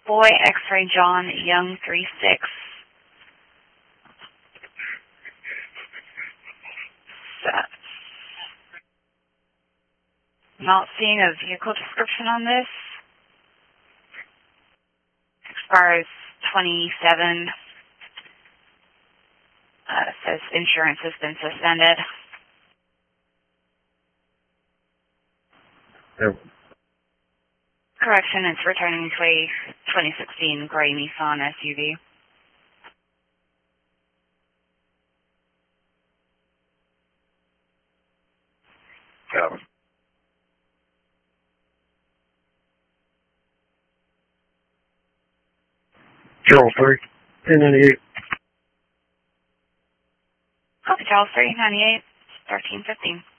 Boy X-Ray John Young 36. Not seeing a vehicle description on this. Expires 27. Says insurance has been suspended. Yep. Correction, it's returning to a 2016 gray Nissan SUV. Yep. Charles 3, 1098. Copy, Charles 3, 98, 1315.